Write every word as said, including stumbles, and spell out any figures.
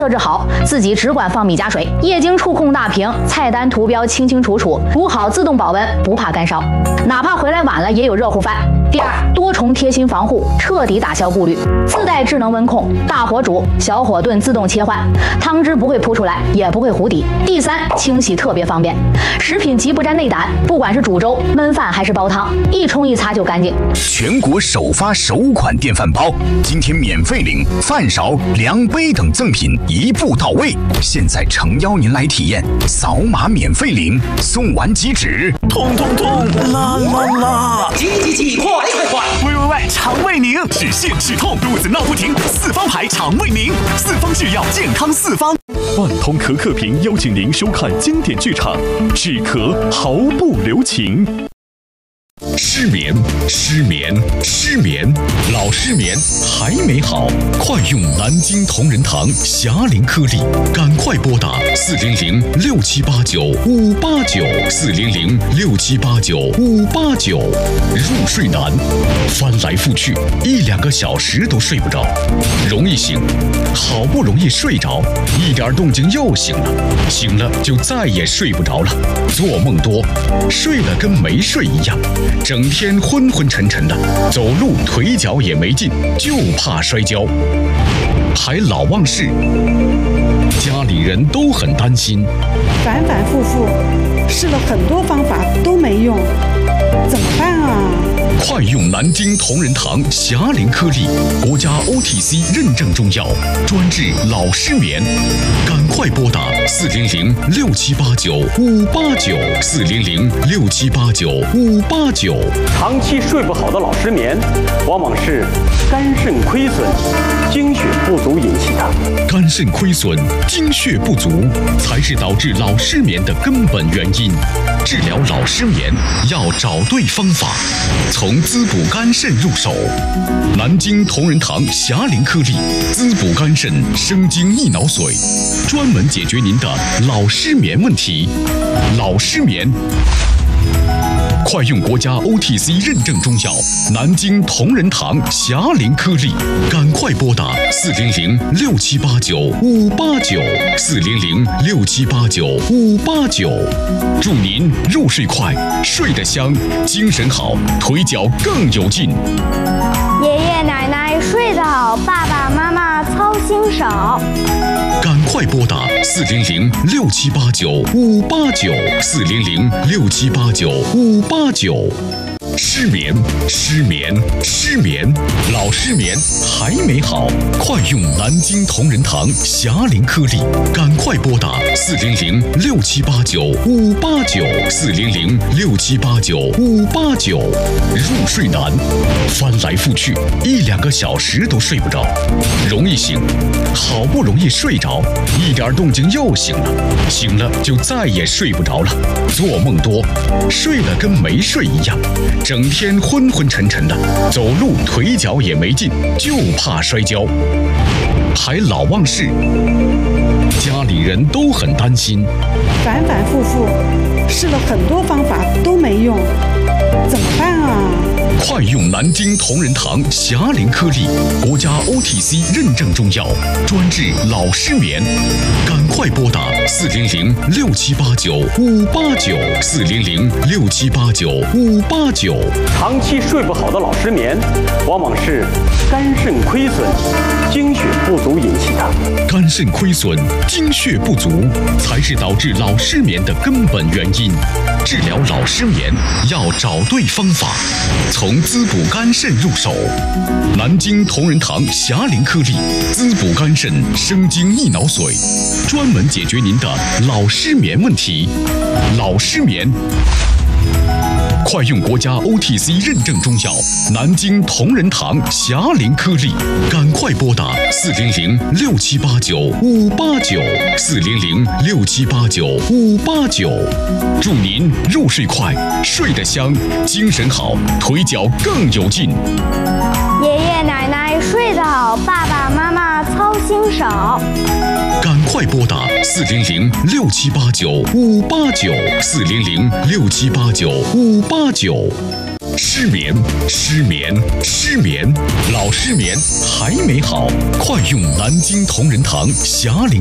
设置好，自己只管放米加水，液晶触控大屏，菜单图标清清楚楚，煮好自动保温，不怕干烧，哪怕回来晚了也有热乎饭。第二，多重贴心防护，彻底打消顾虑，自带智能温控，大火煮、小火炖自动切换，汤汁不会扑出来，也不会糊底。第三，清洗特别方便，食品极不沾内胆，不管是煮粥、焖饭还是煲汤，一冲一擦就干净。 全国首发首款电饭煲，今天免费领饭勺、量杯等赠品一步到位，现在诚邀您来体验，扫码免费领，送完即止。 痛痛痛，啦啦啦！ 急急急，快快快！ 喂喂喂，肠胃宁，止泻止痛，肚子闹不停，四方牌肠胃宁，四方制药，健康四方。万通可可屏邀请您收看经典剧场，止咳毫不留情。 失眠，失眠，失眠，老失眠还没好，快用南京同仁堂霞龄颗粒，赶快拨打四零零六七八九五八九四零零六七八九五八九。入睡难，翻来覆去一两个小时都睡不着，容易醒，好不容易睡着，一点动静又醒了，醒了就再也睡不着了，做梦多，睡了跟没睡一样。整天昏昏沉沉的，走路腿脚也没劲，就怕摔跤，还老忘事，家里人都很担心， 反反复复试了很多方法都没用，怎么办啊？ 快用南京同仁堂霞龄颗粒，国家 O T C 认证中药，专治老失眠，赶快拨打四零零六七八九五八九四零零六七八九五八九。 长期睡不好的老失眠，往往是肝肾亏损、精血不足引起的。 肝肾亏损、精血不足才是导致老失眠的根本原因。治疗老失眠要找对方法，从滋补肝肾入手。南京同仁堂霞龄颗粒，滋补肝肾、生津益脑髓，专门解决您的老失眠问题。老失眠，快用国家 O T C 认证中药南京同仁堂霞龄颗粒，赶快拨打四零零六七八九五八九四零零六七八九五八九。祝您入睡快，睡得香，精神好，腿脚更有劲。 爷爷奶奶睡得好，爸爸妈妈操心少。 赶快拨打四零零六七八九五八九四零零六七八九五八九。失眠，失眠，失眠，老失眠还没好，快用南京同仁堂霞龄颗粒，赶快拨打四零零六七八九五八九四零零六七八九五八九。入睡难，翻来覆去一两个小时都睡不着，容易醒，好不容易睡着，一点动静又醒了，醒了就再也睡不着了，做梦多，睡了跟没睡一样，整天昏昏沉沉的，走路腿脚也没劲，就怕摔跤，还老忘事，家里人都很担心， 反反复复试了很多方法都没用，怎么办啊？ 快用南京同仁堂霞龄颗粒，国家 O T C 认证中药，专治老失眠，赶快拨打四零零六七八九五八九四零零六七八九五八九。 长期睡不好的老失眠，往往是肝肾亏损、精血不足引起的。 肝肾亏损、精血不足才是导致老失眠的根本原因。治疗老失眠要找对方法，从滋补肝肾入手。南京同仁堂霞龄颗粒，滋补肝肾、生津益脑髓，专门解决您的老失眠问题。老失眠，快用国家 O T C 认证中药南京同仁堂霞龄颗粒，赶快拨打四零零六七八九五八九四零零六七八九五八九。祝您入睡快，睡得香，精神好，腿脚更有劲。 爷爷奶奶睡得好，爸爸妈妈操心少。 赶快拨打四零零六七八九五八九四零零六七八九五八九。 失眠，失眠，失眠，老失眠还没好，快用南京同仁堂霞岭